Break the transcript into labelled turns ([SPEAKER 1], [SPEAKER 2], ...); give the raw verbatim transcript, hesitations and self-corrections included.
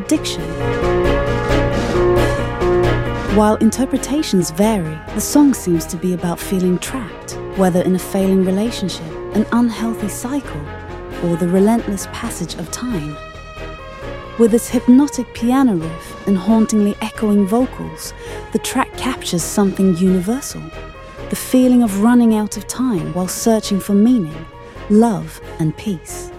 [SPEAKER 1] addiction. While interpretations vary, the song seems to be about feeling trapped, whether in a failing relationship, an unhealthy cycle, or the relentless passage of time. With its hypnotic piano riff and hauntingly echoing vocals, the track captures something universal, the feeling of running out of time while searching for meaning, love, and peace.